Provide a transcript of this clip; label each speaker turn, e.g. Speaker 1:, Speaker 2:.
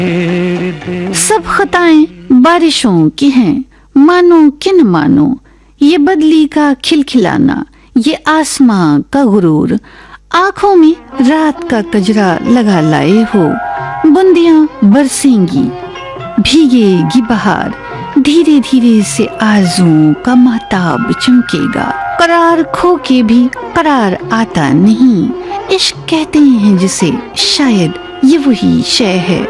Speaker 1: सब खताएं बारिशों की हैं, मानो कि न मानो। ये बदली का खिलखिलाना, ये आसमां का गुरूर, आंखों में रात का कजरा लगा लाए हो। बूंदियां बरसेंगी, भीगेगी बहार, धीरे धीरे से आरज़ुओं का महताब चमकेगा। करार खो के भी करार आता नहीं, इश्क कहते हैं जिसे, शायद ये वही शय है